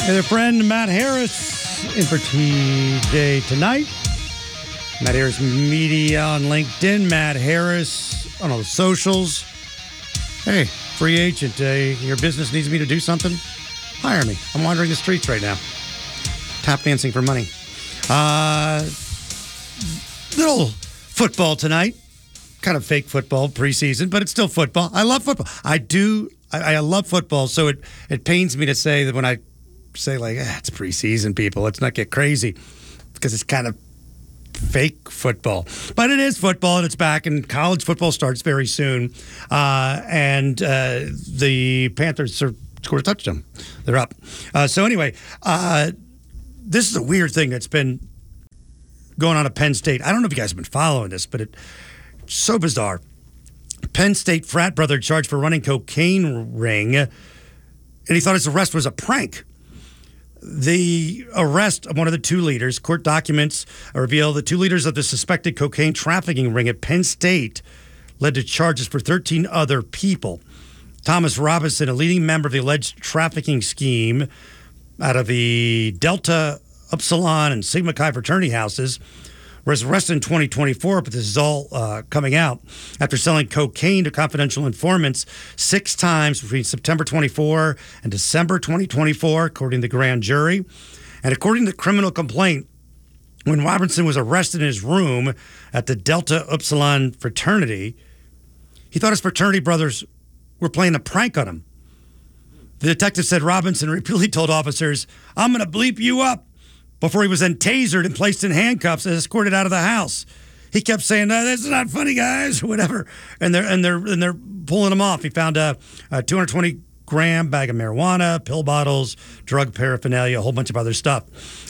Hey there, friend. Matt Harris in for TJ tonight. Matt Harris Media on LinkedIn. Matt Harris on all the socials. Hey, free agent. Your business needs me to do something? Hire me. I'm wandering the streets right now. Tap dancing for money. Little football tonight. Kind of fake football preseason, but it's still football. I love football. I love football, so it pains me to say that when I say it's preseason, people, let's not get crazy, because it's kind of fake football. But it is football, and it's back, and college football starts very soon. And the Panthers scored a touchdown. They're up. So anyway, this is a weird thing that's been going on at Penn State. I don't know if you guys have been following this, but it's so bizarre. Penn State frat brother charged for running cocaine ring, and he thought his arrest was a prank. The arrest of one of the two leaders, court documents reveal the two leaders of the suspected cocaine trafficking ring at Penn State led to charges for 13 other people. Thomas Robinson, a leading member of the alleged trafficking scheme out of the Delta, Upsilon, and Sigma Chi fraternity houses, was arrested in 2024, but this is all coming out after selling cocaine to confidential informants 6 times between September 24 and December 2024, according to the grand jury. And according to the criminal complaint, when Robinson was arrested in his room at the Delta Upsilon fraternity, he thought his fraternity brothers were playing a prank on him. The detective said Robinson repeatedly told officers, "I'm going to bleep you up," before he was then tasered and placed in handcuffs and escorted out of the house. He kept saying, "This is not funny, guys," or whatever, and they're pulling him off. He found a 220-gram bag of marijuana, pill bottles, drug paraphernalia, a whole bunch of other stuff.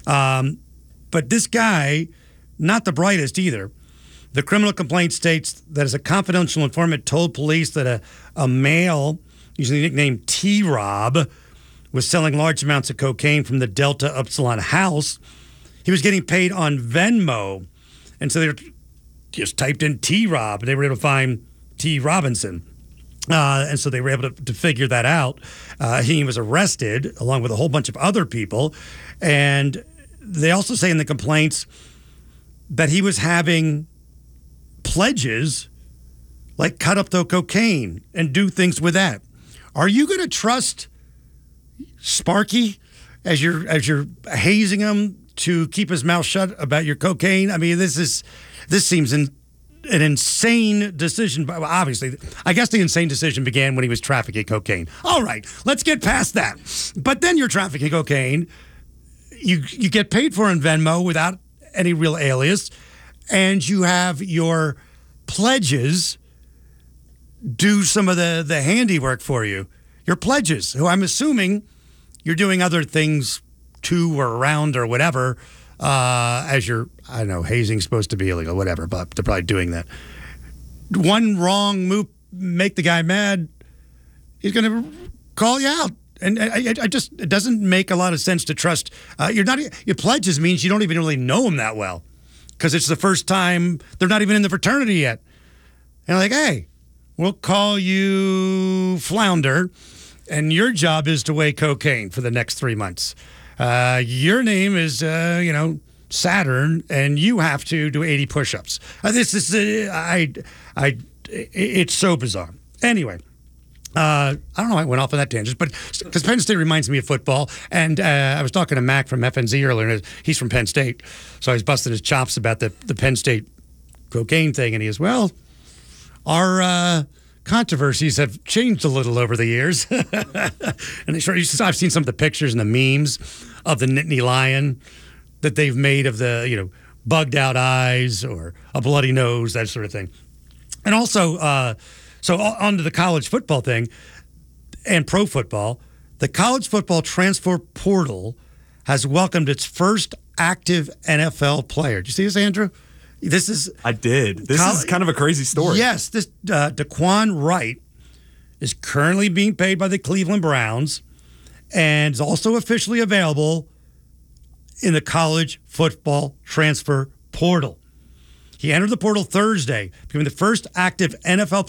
But this guy, not the brightest either. The criminal complaint states that as a confidential informant told police that a male using the nickname T-Rob was selling large amounts of cocaine from the Delta Upsilon house. He was getting paid on Venmo. And so they just typed in T-Rob, and they were able to find T. Robinson. And so they were able to figure that out. He was arrested along with a whole bunch of other people. And they also say in the complaints that he was having pledges, like cut up the cocaine and do things with that. Are you going to trust Sparky as you're hazing him to keep his mouth shut about your cocaine? I mean, this seems an insane decision. But obviously, I guess the insane decision began when he was trafficking cocaine. All right, let's get past that. But then you're trafficking cocaine. You get paid for in Venmo without any real alias, and you have your pledges do some of the handiwork for you. Your pledges, who I'm assuming you're doing other things to or around or whatever, as you're, I don't know, hazing's supposed to be illegal, whatever, but they're probably doing that. One wrong move, make the guy mad, he's going to call you out. And it doesn't make a lot of sense to trust. Your pledges means you don't even really know him that well, because it's the first time they're not even in the fraternity yet. And like, hey, we'll call you Flounder, and your job is to weigh cocaine for the next 3 months. Your name is, Saturn, and you have to do 80 push-ups. It's so bizarre. Anyway, I don't know why I went off on that tangent, but because Penn State reminds me of football, and I was talking to Mac from FNZ earlier, and he's from Penn State, so I was busting his chops about the Penn State cocaine thing, and he goes, well, our controversies have changed a little over the years. And I've seen some of the pictures and the memes of the Nittany Lion that they've made of the, bugged out eyes or a bloody nose, that sort of thing. And also, so on to the college football thing and pro football, the college football transfer portal has welcomed its first active NFL player. Did you see this, Andrew? I did. This is kind of a crazy story. Yes, this Daquan Wright is currently being paid by the Cleveland Browns and is also officially available in the college football transfer portal. He entered the portal Thursday, becoming the first active NFL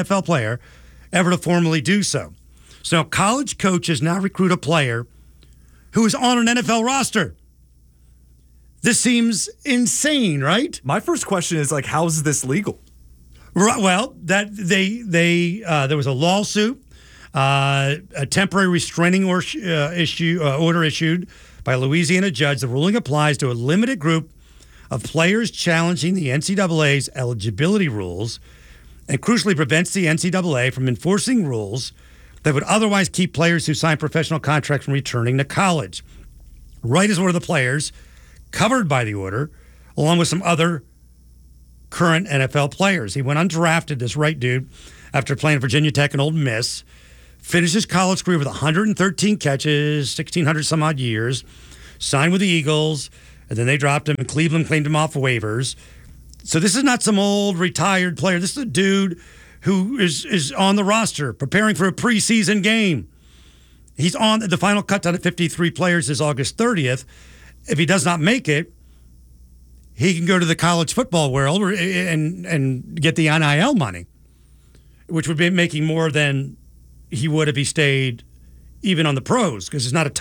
player ever to formally do so. So college coaches now recruit a player who is on an NFL roster. This seems insane, right? My first question is like, how is this legal? Right, well, that there was a lawsuit, a temporary restraining order issued by a Louisiana judge. The ruling applies to a limited group of players challenging the NCAA's eligibility rules, and crucially prevents the NCAA from enforcing rules that would otherwise keep players who sign professional contracts from returning to college. Wright is one of the players covered by the order, along with some other current NFL players. He went undrafted, this Wright dude, after playing Virginia Tech and Ole Miss. Finished his college career with 113 catches, 1,600 some odd years. Signed with the Eagles, and then they dropped him, and Cleveland claimed him off waivers. So this is not some old retired player. This is a dude who is on the roster preparing for a preseason game. He's on the final cut at 53 players is August 30th. If he does not make it, he can go to the college football world and get the NIL money, which would be making more than he would if he stayed even on the pros, because it's not a